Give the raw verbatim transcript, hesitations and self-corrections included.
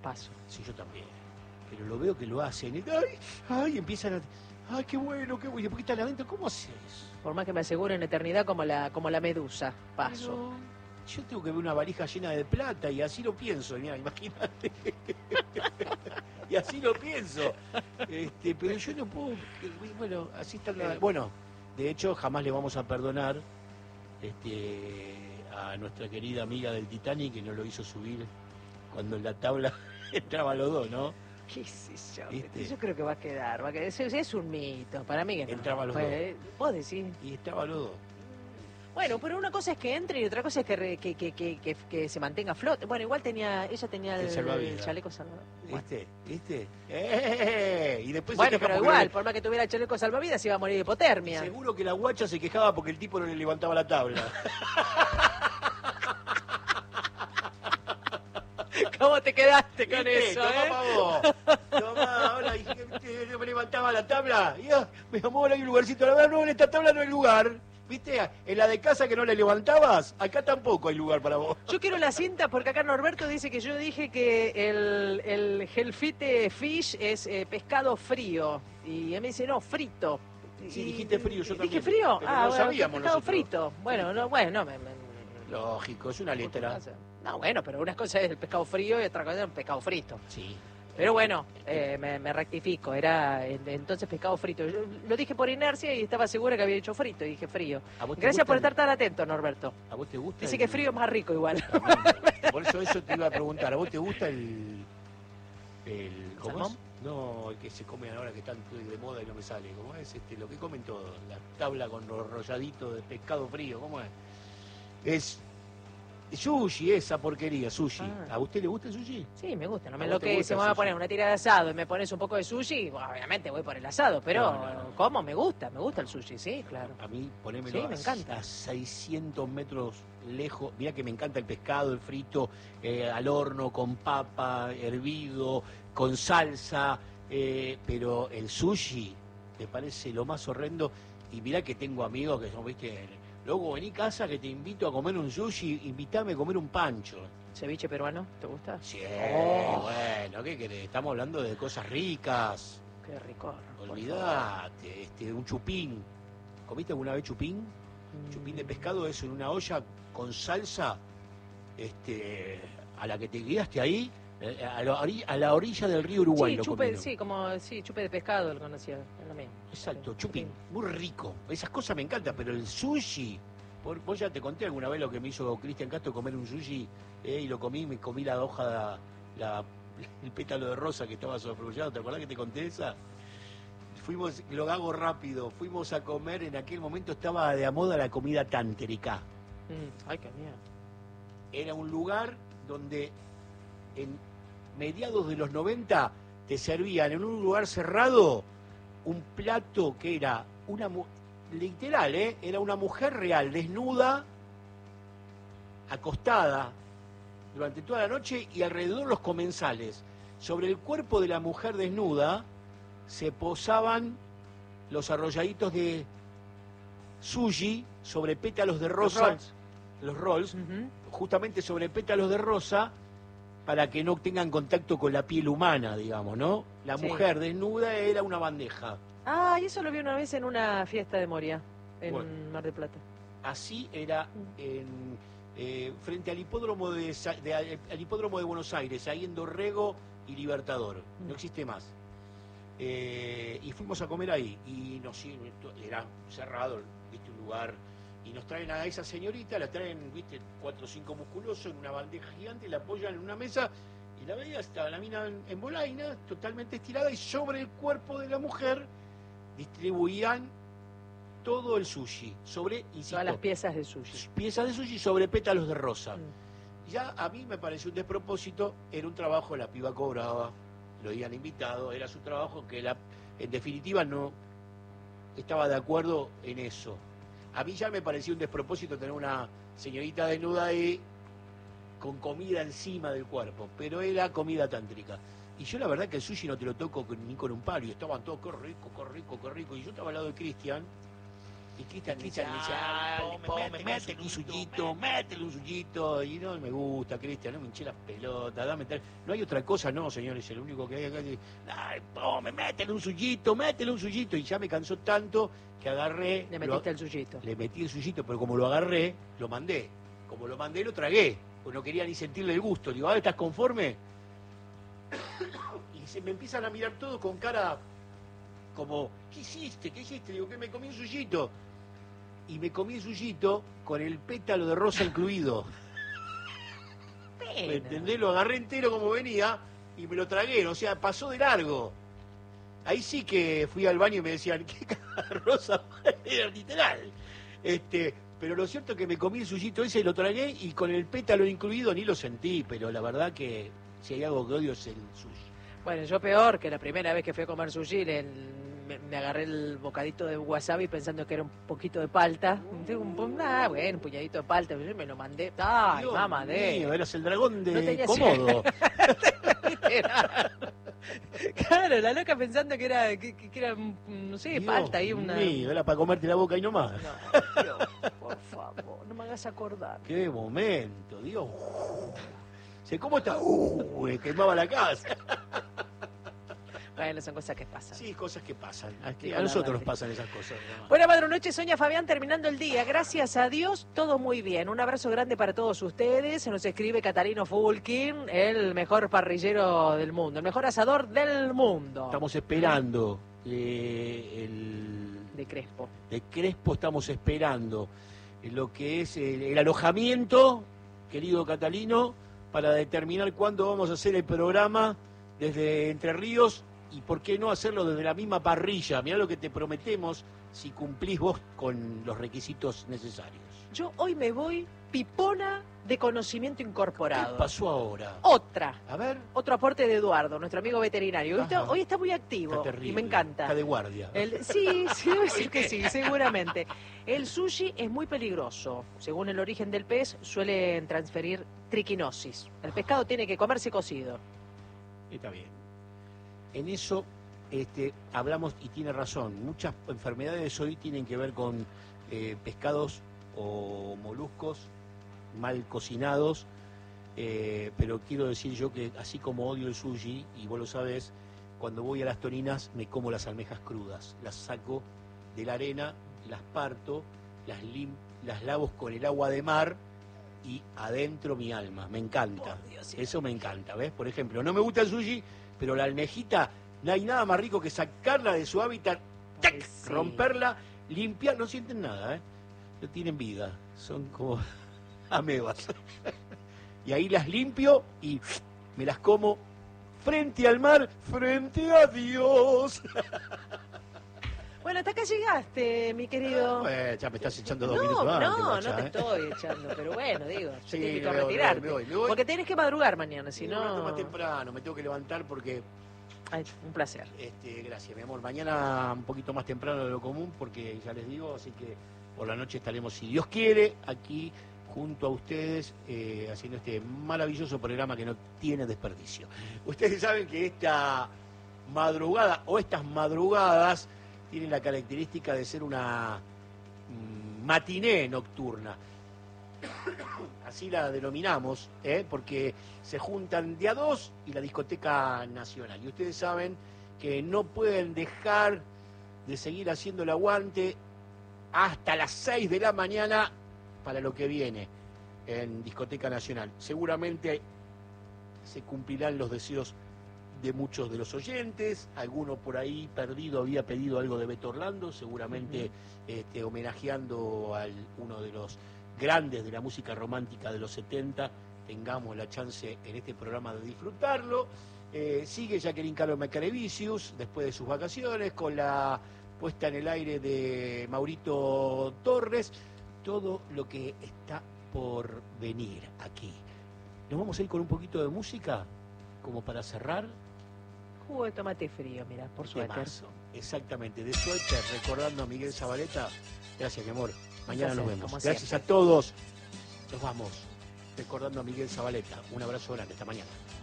paso. Sí, yo también. Pero lo veo que lo hacen. Ay, ay, empiezan a... Ay, qué bueno, qué bueno. ¿Y después que están adentro? ¿Cómo haces? Por más que me aseguren eternidad como la, como la medusa, paso. Pero yo tengo que ver una valija llena de plata y así lo pienso, mira, imagínate. Y así lo pienso. Este, pero yo no puedo... Bueno, así está la... Bueno, de hecho, jamás le vamos a perdonar este, a nuestra querida amiga del Titanic que no lo hizo subir cuando en la tabla entraban los dos, ¿no? ¿Qué sé yo? ¿Viste? Yo creo que va a quedar. Va a quedar. Es, es un mito. Para mí que no. Entraban los pues, dos. Vos decís. Y estaban los dos. Bueno, pero una cosa es que entre y otra cosa es que, re, que, que, que, que, que se mantenga a flote. Bueno, igual tenía, ella tenía el, el, el chaleco salvavidas. ¿Viste? ¿Viste? ¡Eh! Y después bueno, se pero igual, le... por más que tuviera el chaleco salvavidas, se iba a morir de hipotermia. Seguro que la guacha se quejaba porque el tipo no le levantaba la tabla. ¿Cómo te quedaste con ¿Viste? eso, Tomá eh? pa' vos. Tomá, ahora me levantaba la tabla. Y ah, mi amor, hay un lugarcito. La verdad, no, en esta tabla no hay lugar. ¿Viste? En la de casa que no le levantabas, acá tampoco hay lugar para vos. Yo quiero la cinta porque acá Norberto dice que yo dije que el, el Hellfite Fish es eh, pescado frío. Y él me dice, no, frito. Sí, y, dijiste frío, yo también. ¿Dije frío? Pero ah, no bueno, sabíamos pescado nosotros. frito. Bueno, no, bueno, no, me, me, lógico, es una letra. No, bueno, pero una cosa es el pescado frío y otra cosa es el pescado frito. Sí. Pero bueno, eh, me, me rectifico, era entonces pescado frito. Yo lo dije por inercia y estaba segura que había dicho frito y dije frío. Gracias por estar tan atento, Norberto. ¿A vos te gusta? Dice el... que frío es más rico igual. Por eso eso te iba a preguntar, ¿a vos te gusta el... el ¿Cómo ¿Salmón? es? No, el que se come ahora que está de moda y no me sale. ¿Cómo es? Este, lo que comen todos, la tabla con los rolladitos de pescado frío, ¿cómo es? Es... Sushi, esa porquería, sushi. Ah. ¿A usted le gusta el sushi? Sí, me gusta. No me ¿A lo vos te que gusta se me el va a sushi? poner una tira de asado y me pones un poco de sushi, bueno, obviamente voy por el asado, pero No, no, no. ¿cómo? Me gusta, me gusta el sushi, sí, claro. A mí, ponémelo Sí, me a, encanta. a seiscientos metros lejos. Mira que me encanta el pescado, el frito, eh, al horno, con papa, hervido, con salsa, eh, pero el sushi me parece lo más horrendo. Y mira que tengo amigos que son, viste, luego vení a casa que te invito a comer un sushi, invítame a comer un pancho. ¿Ceviche peruano? ¿Te gusta? Sí, Oh. bueno, ¿qué querés? Estamos hablando de cosas ricas. Qué rico. Olvidate, este, un chupín. ¿Comiste alguna vez chupín? Mm. Chupín de pescado es en una olla con salsa, este, a la que te guiaste ahí, eh, a la orilla, a la orilla del río Uruguay. Sí, lo chupe, comieron. sí, como sí, chupe de pescado lo conocía, es lo mismo. Exacto, Sí, chupín, muy rico. Esas cosas me encantan, pero el sushi, por- vos ya te conté alguna vez lo que me hizo Cristian Castro comer un sushi, eh, y lo comí, me comí la hoja, la, el pétalo de rosa que estaba sobreproducido. ¿Te acordás que te conté esa? Fuimos, lo hago rápido, fuimos a comer, en aquel momento estaba de a moda la comida tántrica. Mm, ay, qué miedo. Era un lugar donde en mediados de los noventa te servían en un lugar cerrado un plato que era una mu- literal, ¿eh? Era una mujer real, desnuda, acostada durante toda la noche y alrededor los comensales. Sobre el cuerpo de la mujer desnuda se posaban los arrolladitos de sushi sobre pétalos de rosa, rolls. los rolls, Ujú. justamente sobre pétalos de rosa, para que no tengan contacto con la piel humana, digamos, ¿no? La Sí. mujer desnuda era una bandeja. Ah, y eso lo vi una vez en una fiesta de Moria, en Bueno. Mar del Plata. Así era en, eh, frente al hipódromo de, Sa- de- al hipódromo de Buenos Aires, ahí en Dorrego y Libertador. No existe más. Eh, y fuimos a comer ahí y nos era cerrado, viste, un lugar, y nos traen a esa señorita, la traen, viste, cuatro o cinco musculosos en una bandeja gigante, la apoyan en una mesa y la veía, estaba la mina en, en bolaina, totalmente estirada, y sobre el cuerpo de la mujer distribuían todo el sushi, sobre, insisto, Todas las piezas de sushi. piezas de sushi sobre pétalos de rosa. Mm. Ya a mí me pareció un despropósito, era un trabajo, la piba cobraba, lo habían invitado, era su trabajo, que la, en definitiva no estaba de acuerdo en eso. A mí ya me pareció un despropósito tener una señorita desnuda ahí con comida encima del cuerpo, pero era comida tántrica. Y yo la verdad que el sushi no te lo toco con- ni con un palo, y estaban todos, qué rico, qué rico, qué rico, y yo estaba al lado de Cristian, Y Cristian dice, ah, métele un suyito, métele un suyito. Y no me gusta, Cristian, no me hinché las pelotas, dame tal. No hay otra cosa, no, señores, el único que hay acá es, ay, tome, métele un suyito, métele un suyito. Y ya me cansó tanto que agarré. Le metiste el suyito. Le metí el suyito, pero como lo agarré, lo mandé. Como lo mandé, lo tragué. Pues no quería ni sentirle el gusto. Digo, ¿ahora estás conforme? Y se me empiezan a mirar todos con cara como, ¿qué hiciste? ¿Qué hiciste? Digo, que me comí un suyito. Y me comí el suyito con el pétalo de rosa incluido. Pena. ¿Me entendés? Lo agarré entero como venía y me lo tragué. O sea, pasó de largo. Ahí sí que fui al baño y me decían, ¿qué cara rosa? Era literal. Este, pero lo cierto es que me comí el suyito ese y lo tragué y con el pétalo incluido ni lo sentí. Pero la verdad que si hay algo que odio es el sushi. Bueno, yo peor, que la primera vez que fui a comer sushi, el, me, me agarré el bocadito de wasabi pensando que era un poquito de palta. Un, un, ah, bueno, un puñadito de palta, yo me lo mandé. ¡Ay, Dios mamá de! mío, eras el dragón de No tenía Komodo. Claro, la loca pensando que era, que, que era no sé, Dios palta ahí una... mío, era para comerte la boca y no más. No, Dios, por favor, no me hagas acordar. Qué momento, Dios. Se cómo está, uh, me quemaba la casa. Bueno, son cosas que pasan. Sí, cosas que pasan. A, Sí, a nosotros verdad. nos pasan esas cosas. ¿No? Buena madrunoche, Soña Fabián, terminando el día. Gracias a Dios, todo muy bien. Un abrazo grande para todos ustedes. Se nos escribe Catalino Fulkin, el mejor parrillero del mundo, el mejor asador del mundo. Estamos esperando eh, el... De Crespo. De Crespo estamos esperando eh, lo que es el, el alojamiento, querido Catalino, para determinar cuándo vamos a hacer el programa desde Entre Ríos y por qué no hacerlo desde la misma parrilla. Mirá lo que te prometemos si cumplís vos con los requisitos necesarios. Yo hoy me voy pipona de conocimiento incorporado. ¿Qué pasó ahora? Otra. A ver. Otro aporte de Eduardo, nuestro amigo veterinario. Hoy está, Ajá. hoy está muy activo Está terrible. y me encanta. Está de guardia. El, sí, sí, debe ser que sí, seguramente. El sushi es muy peligroso. Según el origen del pez, suelen transferir triquinosis. El pescado tiene que comerse cocido. Está bien. En eso este, hablamos y tiene razón. Muchas enfermedades hoy tienen que ver con eh, pescados o moluscos mal cocinados, eh, pero quiero decir yo que así como odio el sushi, y vos lo sabés, cuando voy a las Toninas me como las almejas crudas, las saco de la arena, las parto, las, lim las lavo con el agua de mar y adentro mi alma, me encanta, Oh, Dios, eso me encanta, ¿ves? Por ejemplo, no me gusta el sushi, pero la almejita, no hay nada más rico que sacarla de su hábitat, ¡tac! Ay, sí. Romperla, limpiar, no sienten nada, ¿eh? No tienen vida, son como amebas. Y ahí las limpio y me las como frente al mar, frente a Dios. Bueno, hasta acá llegaste, mi querido. Eh, ya me estás echando dos No, minutos antes, no, guacha, no te ¿eh? estoy echando, pero bueno, digo, yo Sí, te invito a me voy, retirarte. me voy, me voy. Porque tenés que madrugar mañana, si Sí, no... me levanto más temprano, me tengo que levantar porque, Ay, un placer. este, gracias, mi amor. Mañana un poquito más temprano de lo común, porque ya les digo, así que por la noche estaremos, si Dios quiere, aquí junto a ustedes, eh, haciendo este maravilloso programa que no tiene desperdicio. Ustedes saben que esta madrugada, o estas madrugadas, tienen la característica de ser una mm, matiné nocturna. Así la denominamos, ¿eh? Porque se juntan de a dos y la discoteca nacional. Y ustedes saben que no pueden dejar de seguir haciendo el aguante hasta las seis de la mañana para lo que viene en Discoteca Nacional. Seguramente se cumplirán los deseos de muchos de los oyentes. Alguno por ahí perdido había pedido algo de Beto Orlando, seguramente uh-huh. este, homenajeando a uno de los grandes de la música romántica de los setenta. Tengamos la chance en este programa de disfrutarlo. Eh, sigue Jacqueline Carlos Macarevicius después de sus vacaciones con la puesta en el aire de Maurito Torres. Todo lo que está por venir aquí. Nos vamos a ir con un poquito de música como para cerrar. Jugo de tomate frío, mira, por suéter. Temazo. Exactamente, de suéter, recordando a Miguel Zabaleta. Gracias, mi amor. Mañana placer, nos vemos. como Gracias siempre. a todos. Nos vamos. Recordando a Miguel Zabaleta. Un abrazo grande. Hasta mañana.